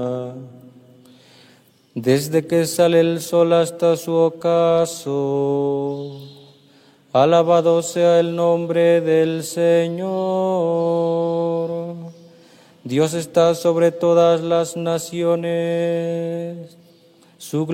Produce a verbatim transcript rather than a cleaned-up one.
Desde que sale el sol hasta su ocaso, alabado sea el nombre del Señor. Dios está sobre todas las naciones. Su